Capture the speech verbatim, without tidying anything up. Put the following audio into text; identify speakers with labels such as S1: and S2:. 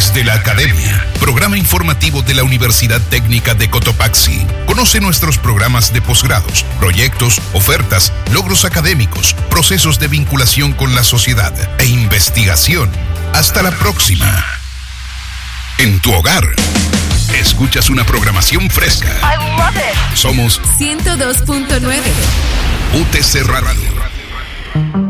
S1: Desde la Academia, programa informativo de la Universidad Técnica de Cotopaxi. Conoce nuestros programas de posgrados, proyectos, ofertas, logros académicos, procesos de vinculación con la sociedad e investigación. Hasta la próxima. En tu hogar, escuchas una programación fresca.
S2: I love it.
S1: Somos
S3: ciento dos punto nueve
S1: U T C Radio.